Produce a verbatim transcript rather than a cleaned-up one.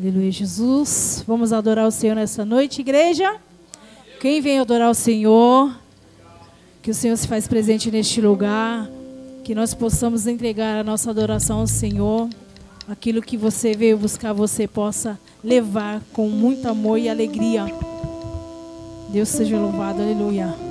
Aleluia, Jesus. Vamos adorar o Senhor nessa noite, igreja. Quem vem adorar o Senhor, que o Senhor se faz presente neste lugar, que nós possamos entregar a nossa adoração ao Senhor. Aquilo que você veio buscar, você possa levar com muito amor e alegria. Deus seja louvado, aleluia.